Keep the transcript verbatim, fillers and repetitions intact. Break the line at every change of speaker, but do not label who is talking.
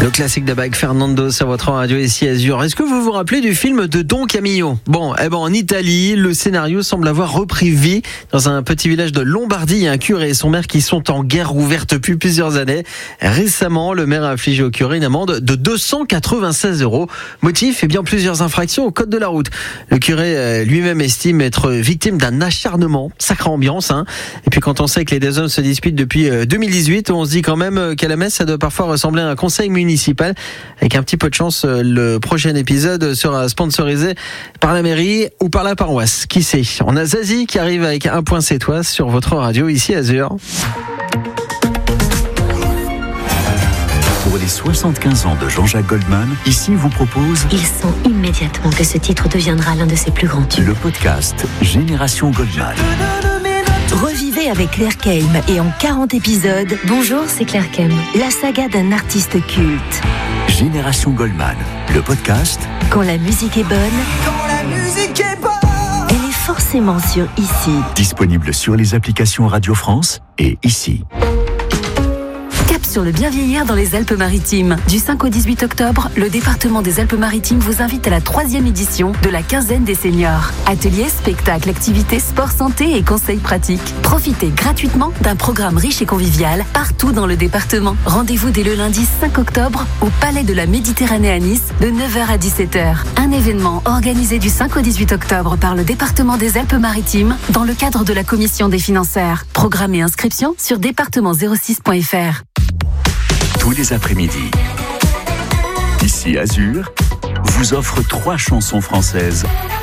Le classique de Bach Fernando sur votre radio ici Azur. Est-ce que vous vous rappelez du film de Don Camillo? Bon, eh ben en Italie, le scénario semble avoir repris vie. Dans un petit village de Lombardie, il y a un curé et son maire qui sont en guerre ouverte depuis plusieurs années. Récemment, le maire a infligé au curé une amende de deux cent quatre-vingt-seize euros. Motif, eh bien plusieurs infractions au code de la route. Le curé lui-même estime être victime d'un acharnement. Sacrée ambiance, hein. Et puis quand on sait que les deux hommes se disputent depuis deux mille dix-huit, on se dit quand même qu'à la messe, ça doit parfois ressembler à un conseil municipal. Avec un petit peu de chance, le prochain épisode sera sponsorisé par la mairie ou par la paroisse. Qui sait? On a Zazie qui arrive avec un point c'est toi sur votre radio ici Azur.
Pour les soixante-quinze ans de Jean-Jacques Goldman, ici vous propose...
Il sent immédiatement que ce titre deviendra l'un de ses plus grands tubes.
Le podcast Génération Goldman.
Revivez avec Claire Keim et en quarante épisodes. Bonjour, c'est Claire Keim. La saga d'un artiste culte.
Génération Goldman, le podcast.
Quand la musique est bonne.
Quand la musique est bonne.
Elle est forcément sur Ici.
Disponible sur les applications Radio France et Ici.
Cap sur le bien vieillir dans les Alpes-Maritimes. Du cinq au dix-huit octobre, le département des Alpes-Maritimes vous invite à la troisième édition de la quinzaine des seniors. Ateliers, spectacles, activités, sport, santé et conseils pratiques. Profitez gratuitement d'un programme riche et convivial partout dans le département. Rendez-vous dès le lundi cinq octobre au Palais de la Méditerranée à Nice de neuf heures à dix-sept heures. Un événement organisé du cinq au dix-huit octobre par le département des Alpes-Maritimes dans le cadre de la commission des financières. Programme et inscription sur département zéro six point f r.
Tous les après-midi, ici Azur vous offre trois chansons françaises